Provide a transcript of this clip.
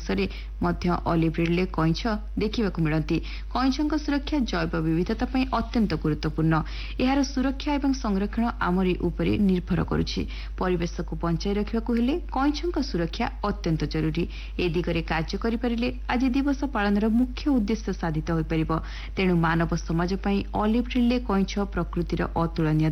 ପରିବେଶରେ ମଧ୍ୟ olive ridley କଇଁଛ ଦେଖିବାକୁ ମିଳନ୍ତି। କଇଁଛଙ୍କ ସୁରକ୍ଷା ଜୈବ ବିବିଧତା ପାଇଁ ଅତ୍ୟନ୍ତ ଗୁରୁତ୍ୱପୂର୍ଣ୍ଣ। ଏହାର ସୁରକ୍ଷା ଏବଂ ସଂରକ୍ଷଣ ଆମରି ଉପରେ ନିର୍ଭର କରୁଛି। ପରିବେଶକୁ ବଞ୍ଚାଇ ରଖିବାକୁ ହେଲେ କଇଁଛଙ୍କ ସୁରକ୍ଷା ଅତ୍ୟନ୍ତ ଜରୁରୀ। ଏ ଦିଗରେ କାର୍ଯ୍ୟ କରିପାରିଲେ ଆଜି ଦିବସ ପାଳନର ମୁଖ୍ୟ ଉଦ୍ଦେଶ୍ୟ ସାଧିତ ହୋଇପାରିବ। ତେଣୁ ମାନବ ସମାଜ ପାଇଁ ଅଲିଭ୍ ରିଡଲେ କଇଁଛ ପ୍ରକୃତିର ଅତୁଳନୀୟ